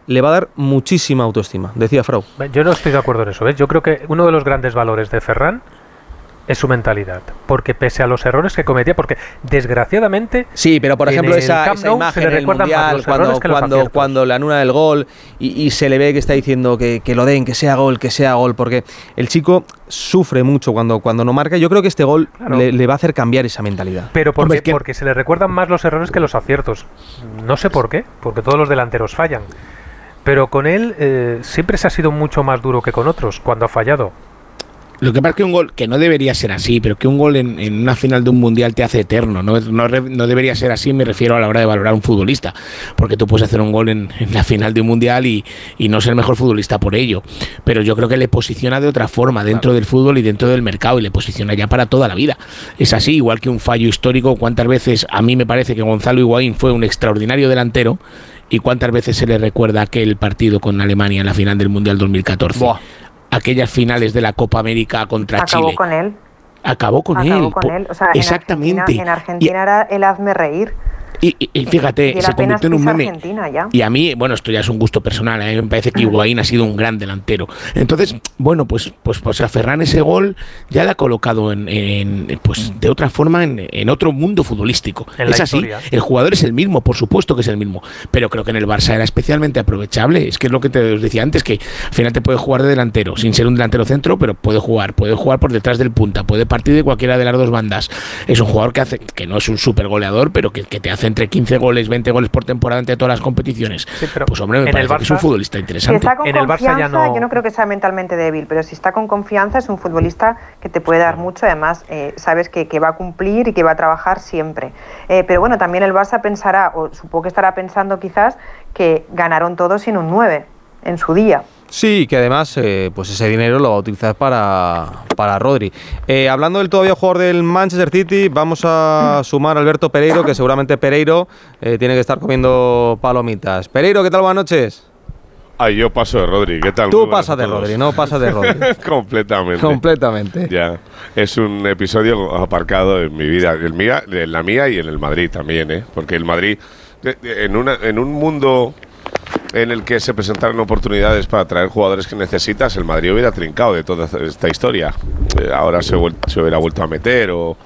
le va a dar muchísima autoestima, decía Frau. Yo no estoy de acuerdo en eso, ¿ves? Yo creo que uno de los grandes valores de Ferran es su mentalidad, porque pese a los errores que cometía, porque desgraciadamente sí, pero por ejemplo esa imagen en el Mundial cuando le anula el gol y se le ve que está diciendo que lo den, que sea gol, porque el chico sufre mucho cuando no marca. Yo creo que este gol le va a hacer cambiar esa mentalidad. Pero porque se le recuerdan más los errores que los aciertos. No sé por qué, porque todos los delanteros fallan, pero con él siempre se ha sido mucho más duro que con otros cuando ha fallado. Lo que pasa es que un gol, que no debería ser así, pero que un gol en una final de un mundial te hace eterno. No debería ser así, me refiero a la hora de valorar a un futbolista, porque tú puedes hacer un gol en la final de un mundial y no ser el mejor futbolista por ello. Pero yo creo que le posiciona de otra forma dentro del fútbol y dentro del mercado, y le posiciona ya para toda la vida. Es así, igual que un fallo histórico. ¿Cuántas veces a mí me parece que Gonzalo Higuaín fue un extraordinario delantero? ¿Y cuántas veces se le recuerda aquel partido con Alemania en la final del Mundial 2014? Buah. Aquellas finales de la Copa América contra Chile. Acabó con él. O sea, exactamente. En Argentina era el hazme reír. Y fíjate, se convirtió en un meme. Y a mí, bueno, esto ya es un gusto personal, a mí me parece que Higuaín ha sido un gran delantero. Entonces, bueno, pues a Ferran ese gol ya le ha colocado de otra forma en otro mundo futbolístico. Es así, el jugador es el mismo, por supuesto que es el mismo, pero creo que en el Barça era especialmente aprovechable. Es que es lo que te decía antes, que al final te puede jugar de delantero, sin ser un delantero centro, pero puede jugar por detrás del punta, puede partir de cualquiera de las dos bandas. Es un jugador que no es un super goleador, pero que te hace entre 15 goles, 20 goles por temporada entre todas las competiciones. Sí, pues hombre, me parece que es un futbolista interesante. Si está con confianza, yo no creo que sea mentalmente débil, pero si está con confianza es un futbolista que te puede dar mucho, además sabes que va a cumplir y que va a trabajar siempre. Pero bueno, también el Barça pensará, o supongo que estará pensando quizás, que ganaron todos sin un 9 en su día. Sí, que además pues ese dinero lo va a utilizar para Rodri. Hablando del todavía jugador del Manchester City, vamos a sumar a Alberto Pereiro, que seguramente Pereiro tiene que estar comiendo palomitas. Pereiro, ¿qué tal? Buenas noches. Yo paso de Rodri, ¿qué tal? Tú pasas de Rodri, no pasas de Rodri. Completamente. Ya, es un episodio aparcado en mi vida, en la mía y en el Madrid también, porque el Madrid, en un mundo en el que se presentaron oportunidades para traer jugadores que necesitas, el Madrid hubiera trincado de toda esta historia. Ahora se hubiera vuelto a meter o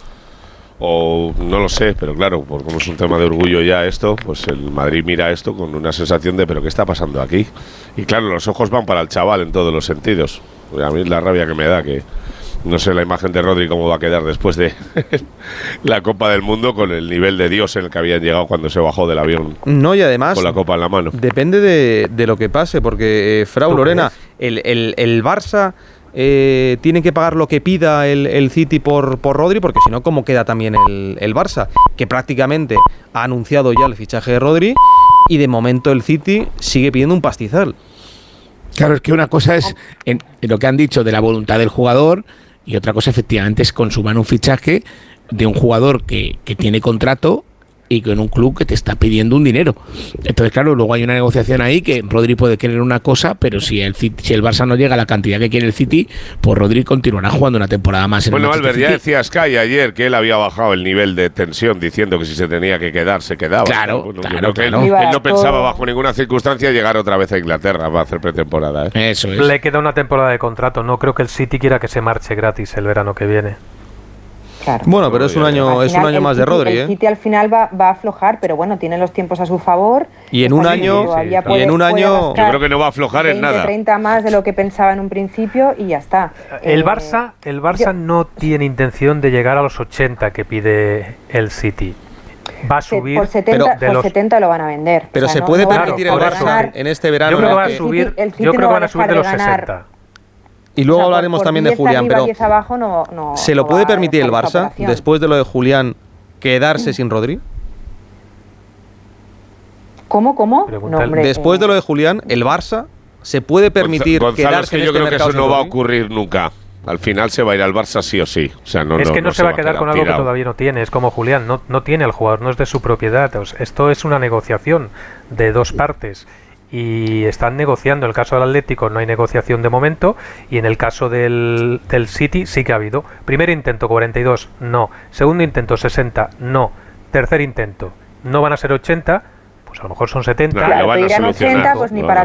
no lo sé, pero claro, por como es un tema de orgullo ya esto, pues el Madrid mira esto con una sensación de ¿pero qué está pasando aquí? Y claro, los ojos van para el chaval en todos los sentidos. A mí es la rabia que me da, que no sé la imagen de Rodri cómo va a quedar después de la Copa del Mundo, con el nivel de Dios en el que habían llegado cuando se bajó del avión. No, y además con la copa en la mano. Depende de lo que pase, porque Frau Lorena, el Barça tiene que pagar lo que pida el City por Rodri, porque si no, ¿cómo queda también el Barça? Que prácticamente ha anunciado ya el fichaje de Rodri y de momento el City sigue pidiendo un pastizal. Claro, es que una cosa es en lo que han dicho de la voluntad del jugador, y otra cosa efectivamente es consumar un fichaje de un jugador que tiene contrato y con un club que te está pidiendo un dinero. Entonces, claro, luego hay una negociación ahí que Rodri puede querer una cosa, pero si el Barça no llega a la cantidad que quiere el City, pues Rodri continuará jugando una temporada más en el Manchester Albert, City. Ya decía Sky ayer que él había bajado el nivel de tensión diciendo que si se tenía que quedar, se quedaba. Claro. Él no pensaba bajo ninguna circunstancia llegar otra vez a Inglaterra para hacer pretemporada. Eso es. Le queda una temporada de contrato. No creo que el City quiera que se marche gratis el verano que viene. Claro. Bueno, pero es un año más de Rodri, El City al final va a aflojar, pero bueno, tiene los tiempos a su favor. Y en un año yo creo que no va a aflojar 20, en nada. 30 más de lo que pensaba en un principio y ya está. El Barça no tiene intención de llegar a los 80 que pide el City. Va a subir, por 70 lo van a vender. Pero se puede permitir el Barça en este verano. Yo creo que van a subir de los 60. Y luego hablaremos también de Julián, pero ¿se lo puede permitir el Barça, después de lo de Julián, quedarse sin Rodri? ¿Cómo? No, hombre, después de lo de Julián, el Barça se puede permitir quedarse en este mercado. Yo creo que eso no va a ocurrir nunca. Al final se va a ir al Barça sí o sí. O sea, no se va a quedar con algo que todavía no tiene. Es como Julián, no tiene al jugador, no es de su propiedad. Esto es una negociación de dos partes. Y están negociando. En el caso del Atlético no hay negociación de momento, y en el caso del City sí que ha habido. Primer intento 42, no. Segundo intento 60, no. Tercer intento, no van a ser 80, pues a lo mejor son 70. Claro, te dirán 80, pues ni para